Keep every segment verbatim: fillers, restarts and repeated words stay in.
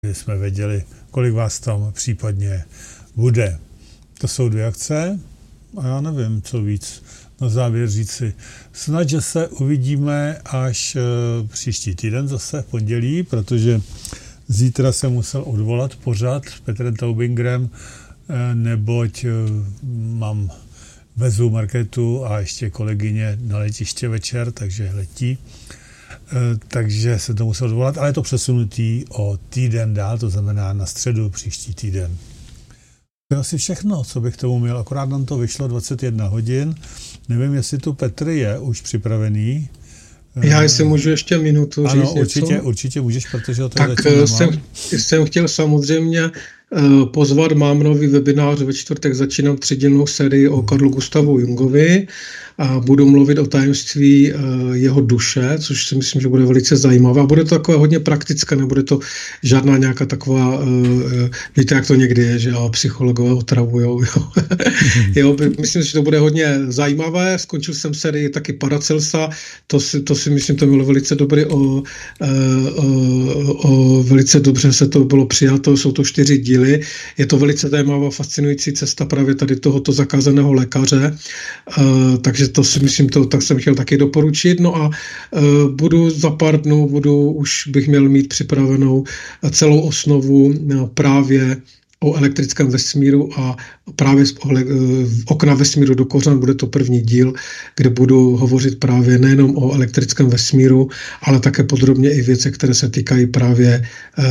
aby jsme věděli, kolik vás tam případně bude. To jsou dvě akce a já nevím, co víc na závěr říci. Snad, že se uvidíme až příští týden zase v pondělí, protože zítra jsem musel odvolat pořad s Petrem Taubingrem, neboť mám vezu Marketu a ještě kolegyně na letiště večer, takže letí. Takže se to musel odvolat, ale je to přesunutý o týden dál, to znamená na středu příští týden. To je asi všechno, co bych tomu měl, akorát nám to vyšlo dvacet jedna hodin. Nevím, jestli tu Petr je už připravený. Já jestli můžu ještě minutu říct ano, něco. určitě, určitě můžeš, protože o to tak jsem, jsem chtěl samozřejmě uh, pozvat, mám nový webinář, ve čtvrtek začínám třídílnou sérii o Karlu Gustavu Jungovi a budu mluvit o tajemství uh, jeho duše, což si myslím, že bude velice zajímavé a bude to takové hodně praktické, nebude to žádná nějaká taková, uh, víte, jak to někdy je, že jo, psychologové otravujou, jo. jo, myslím, že to bude hodně zajímavé, skončil jsem sérii taky Paracelsa, to si, to si myslím, to bylo velice dobré, o, o, o, o, velice dobře se to bylo přijato, jsou to čtyři díly, je to velice zajímavá, fascinující cesta právě tady tohoto zakázaného lékaře, uh, takže to si myslím, to tak jsem chtěl taky doporučit, no a uh, budu za pár dnů, budu, už bych měl mít připravenou celou osnovu no, právě o elektrickém vesmíru a právě z okna vesmíru do kořen bude to první díl, kde budu hovořit právě nejenom o elektrickém vesmíru, ale také podrobně i věci, které se týkají právě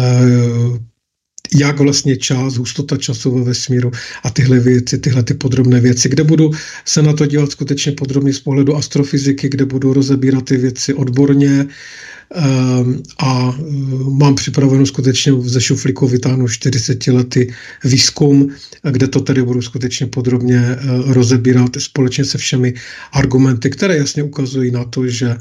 jak vlastně čas, hustota času ve vesmíru a tyhle věci, tyhle ty podrobné věci, kde budu se na to dívat skutečně podrobně z pohledu astrofyziky, kde budu rozebírat ty věci odborně, a mám připravenou skutečně ze šuflíku vytáhnu čtyřicetiletý výzkum, kde to tedy budu skutečně podrobně rozebírat společně se všemi argumenty, které jasně ukazují na to, že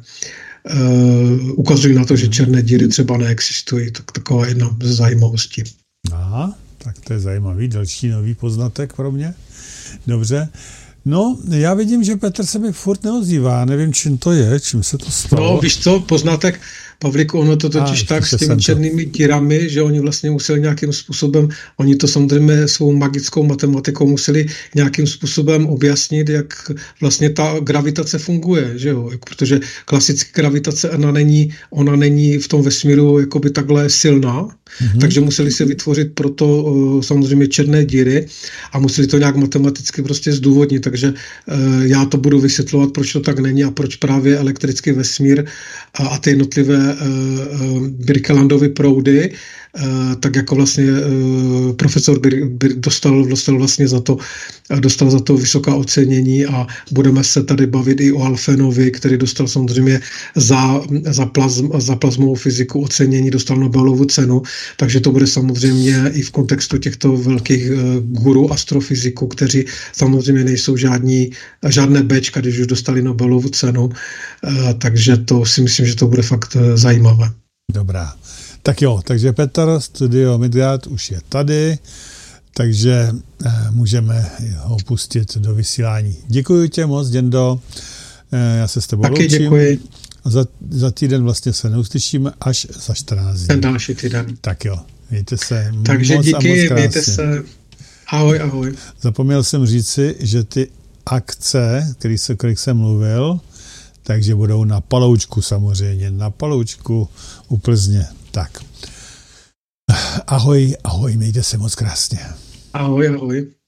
uh, ukazují na to, že černé díry třeba neexistují. Tak taková jedna ze zajímavostí. Aha, tak to je zajímavý, další nový poznatek pro mě. Dobře. No, já vidím, že Petr se mi furt neozývá, nevím, čím to je, čím se to stalo. No, víš co, poznatek, Pavlíku, ono to totiž a, tak s těmi černými dírami, že oni vlastně museli nějakým způsobem, oni to samozřejmě svou magickou matematikou museli nějakým způsobem objasnit, jak vlastně ta gravitace funguje, že jo, protože klasická gravitace, ona není, ona není v tom vesmíru jakoby takhle silná, mm-hmm. takže museli se vytvořit proto uh, samozřejmě černé díry a museli to nějak matematicky prostě zdůvodnit, takže uh, já to budu vysvětlovat, proč to tak není a proč právě elektrický vesmír a, a ty jednotlivé Birkelandovy proudy, tak jako vlastně profesor Bir, Bir dostal, dostal vlastně za to, dostal za to vysoká ocenění a budeme se tady bavit i o Alfvénovi, který dostal samozřejmě za, za, plazm, za plazmovou fyziku ocenění, dostal Nobelovu cenu, takže to bude samozřejmě i v kontextu těchto velkých guru astrofyziků, kteří samozřejmě nejsou žádní, žádné béčka, když už dostali Nobelovu cenu, takže to si myslím, že to bude fakt zajímavé. Dobrá. Tak jo, takže Petr, Studio Midgard už je tady, takže eh, můžeme ho pustit do vysílání. Děkuji tě moc, Děndo, eh, já se s tebou taky loučím. Děkuji. A za, za týden vlastně se neuslyšíme až za čtrnáct dní. Ten další týden. Tak jo, mějte se takže moc díky, a moc krásně. mějte se. Ahoj, ahoj. Zapomněl jsem říci, že ty akce, který se, kterých jsem mluvil, takže budou na Paloučku samozřejmě, na Paloučku u Plzně. Tak. Ahoj, ahoj, mějte se moc krásně. Ahoj, ahoj.